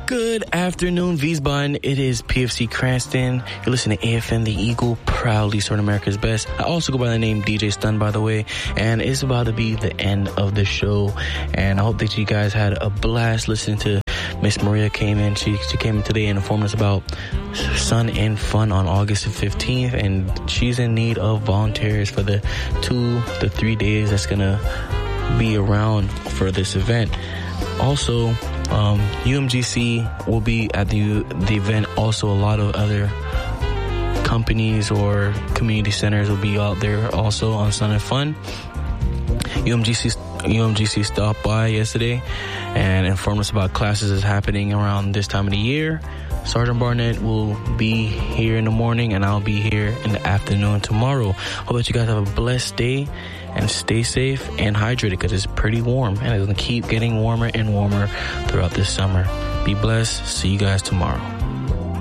Good afternoon, Wiesbaden. It is PFC Cranston. You're listening to AFN The Eagle, proudly serving America's best. I also go by the name DJ Stun, by the way, and it's about to be the end of the show. And I hope that you guys had a blast listening to Miss Maria came in. She came in today and informed us about Sun and Fun on August 15th, and she's in need of volunteers for the 2 to 3 days that's gonna be around for this event. Also, UMGC will be at the event. Also, a lot of other companies or community centers will be out there also on Sun and Fun. UMGC stopped by yesterday and informed us about classes that's happening around this time of the year. Sergeant Barnett will be here in the morning, and I'll be here in the afternoon tomorrow. Hope that you guys have a blessed day and stay safe and hydrated, because it's pretty warm and it's going to keep getting warmer and warmer throughout this summer. Be blessed. See you guys tomorrow.